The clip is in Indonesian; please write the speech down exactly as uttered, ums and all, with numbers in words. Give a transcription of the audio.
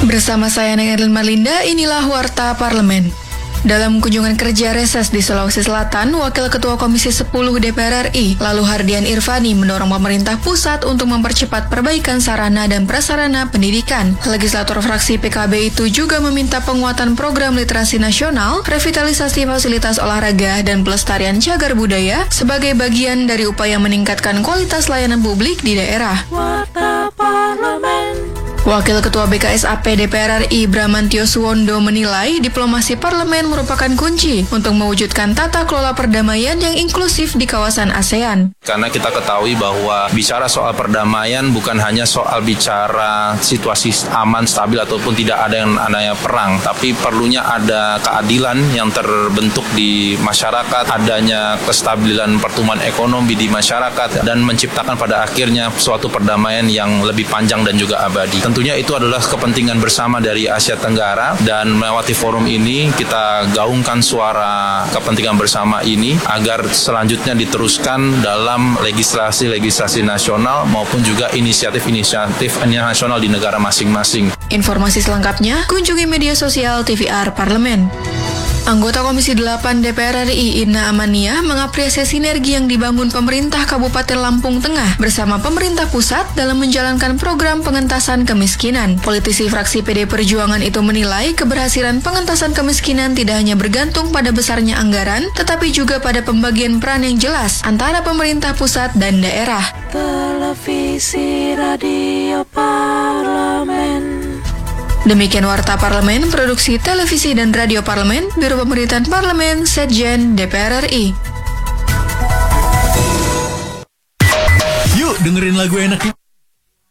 Bersama saya Nengerlin Marlinda, inilah Warta Parlemen. Dalam kunjungan kerja reses di Sulawesi Selatan, Wakil Ketua Komisi sepuluh D P R R I, Lalu Hardian Irvani, mendorong pemerintah pusat untuk mempercepat perbaikan sarana dan prasarana pendidikan. Legislator fraksi P K B itu juga meminta penguatan program literasi nasional, revitalisasi fasilitas olahraga, dan pelestarian cagar budaya sebagai bagian dari upaya meningkatkan kualitas layanan publik di daerah. Warta Parlemen. Wakil Ketua B K S A P D P R R I Bramantio Suwondo menilai diplomasi parlemen merupakan kunci untuk mewujudkan tata kelola perdamaian yang inklusif di kawasan ASEAN. Karena kita ketahui bahwa bicara soal perdamaian bukan hanya soal bicara situasi aman, stabil, ataupun tidak ada yang adanya perang, tapi perlunya ada keadilan yang terbentuk di masyarakat, adanya kestabilan pertumbuhan ekonomi di masyarakat, dan menciptakan pada akhirnya suatu perdamaian yang lebih panjang dan juga abadi. Tentunya itu adalah kepentingan bersama dari Asia Tenggara, dan melewati forum ini kita gaungkan suara kepentingan bersama ini agar selanjutnya diteruskan dalam legislasi-legislasi nasional maupun juga inisiatif-inisiatif nasional di negara masing-masing. Informasi selengkapnya kunjungi media sosial T V R Parlemen. Anggota Komisi delapan D P R R I Ina Amania mengapresiasi sinergi yang dibangun pemerintah Kabupaten Lampung Tengah bersama pemerintah pusat dalam menjalankan program pengentasan kemiskinan. Politisi fraksi P D Perjuangan itu menilai keberhasilan pengentasan kemiskinan tidak hanya bergantung pada besarnya anggaran, tetapi juga pada pembagian peran yang jelas antara pemerintah pusat dan daerah. Televisi Radio Parlemen. Demikian Warta Parlemen, produksi televisi dan radio Parlemen, Biro Pemerintahan Parlemen, Setjen D P R R I. Yuk dengerin lagu enak